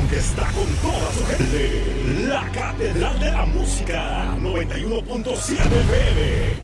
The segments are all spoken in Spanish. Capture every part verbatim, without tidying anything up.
que está con toda su gente. La Catedral de la Música, noventa y uno punto siete F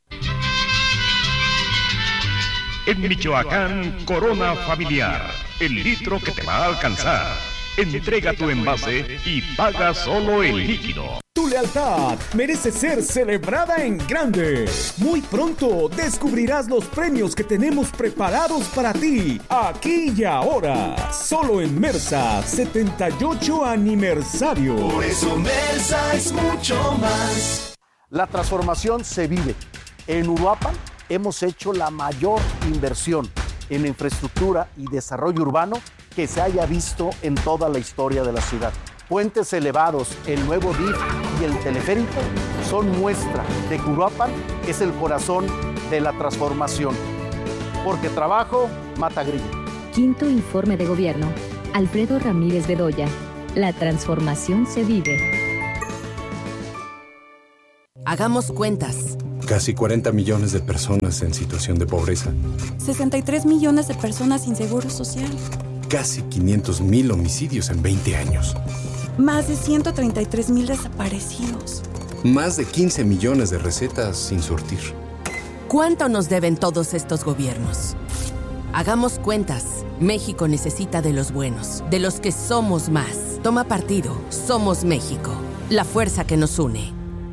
M. En Michoacán, Corona Familiar, el litro que te va a alcanzar. Entrega tu envase y paga solo el líquido. Tu lealtad merece ser celebrada en grande. Muy pronto descubrirás los premios que tenemos preparados para ti, aquí y ahora. Solo en Mersa, setenta y ocho aniversario. Por eso Mersa es mucho más. La transformación se vive. En Uruapan hemos hecho la mayor inversión en infraestructura y desarrollo urbano que se haya visto en toda la historia de la ciudad. Puentes elevados, el nuevo D I F y el teleférico son muestra de que Uruapan es el corazón de la transformación. Porque trabajo mata grillo. Quinto informe de gobierno. Alfredo Ramírez Bedoya. La transformación se vive. Hagamos cuentas. Casi cuarenta millones de personas en situación de pobreza. sesenta y tres millones de personas sin seguro social. Casi quinientos mil homicidios en veinte años. Más de ciento treinta y tres mil desaparecidos. Más de quince millones de recetas sin surtir. ¿Cuánto nos deben todos estos gobiernos? Hagamos cuentas. México necesita de los buenos, de los que somos más. Toma partido. Somos México. La fuerza que nos une.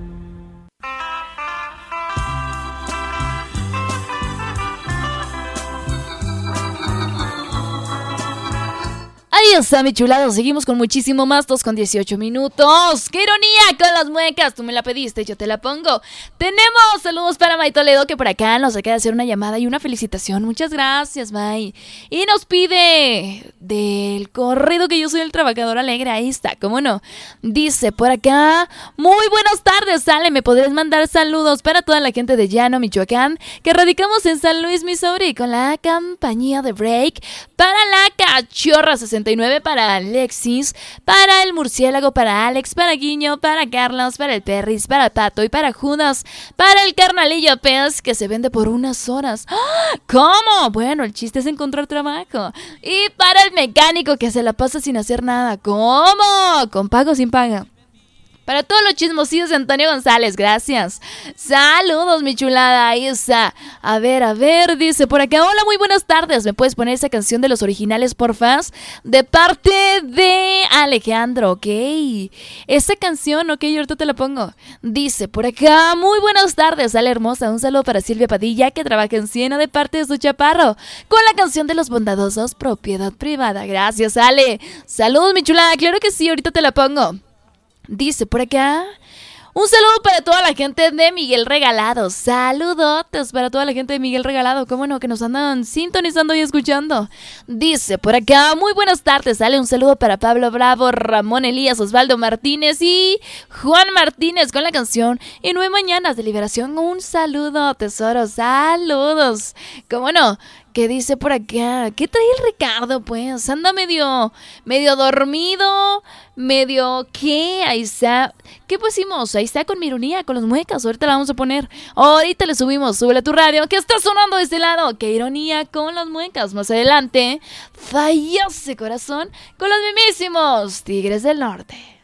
Ahí está, mi chulado. Seguimos con muchísimo más. Dos con dieciocho minutos. ¡Qué ironía con las muecas! Tú me la pediste, yo te la pongo. Tenemos saludos para May Toledo, que por acá nos acaba de hacer una llamada y una felicitación. Muchas gracias, May. Y nos pide del corrido que yo soy el trabajador alegre. Ahí está, ¿cómo no? Dice por acá: muy buenas tardes, Ale. ¿Me podrías mandar saludos para toda la gente de Llano, Michoacán, que radicamos en San Luis, Missouri, con la compañía de Break? Para la Cachorra sesenta y nueve, para Alexis, para el Murciélago, para Alex, para Guiño, para Carlos, para el Perris, para Pato y para Judas, para el Carnalillo Pez, que se vende por unas horas. ¡Ah! ¿Cómo? Bueno, el chiste es encontrar trabajo. Y para el mecánico, que se la pasa sin hacer nada. ¿Cómo? Con pago o sin paga. Para todos los chismosillos de Antonio González, gracias. Saludos, mi chulada, ahí está. A ver, a ver, dice por acá: hola, muy buenas tardes. ¿Me puedes poner esa canción de los originales, porfas? De parte de Alejandro, ok. Esa canción, ok, yo ahorita te la pongo. Dice por acá: muy buenas tardes, Ale hermosa. Un saludo para Silvia Padilla, que trabaja en Siena, de parte de su chaparro, con la canción de los bondadosos, propiedad privada. Gracias, Ale. Saludos, mi chulada, claro que sí, ahorita te la pongo. Dice por acá: un saludo para toda la gente de Miguel Regalado. Saludotes para toda la gente de Miguel Regalado. Cómo no, que nos andan sintonizando y escuchando. Dice por acá: muy buenas tardes, sale un saludo para Pablo Bravo, Ramón Elías, Osvaldo Martínez y Juan Martínez, con la canción Y Nueve Mañanas de Liberación. Un saludo, tesoro, saludos. Cómo no. ¿Qué dice por acá? ¿Qué trae el Ricardo, pues? Anda medio, medio dormido, medio, ¿qué? Ahí está. ¿Qué pusimos? Ahí está, con mi ironía, con las muecas. Ahorita la vamos a poner. Ahorita le subimos. Súbele a tu radio, que está sonando de este lado. ¡Qué ironía con las muecas! Más adelante, Fallose Corazón con los mismísimos Tigres del Norte.